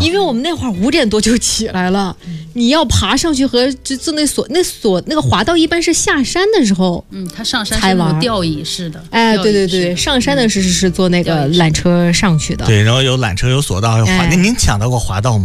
因为我们那会儿5点多就起来了，你要爬上去和就坐那个滑道一般是下山的时候， 它上山是那种吊椅式的， 哎，对，上山的是坐那个缆车上去的， 对，然后有缆车有索道有滑，您抢到过滑道吗？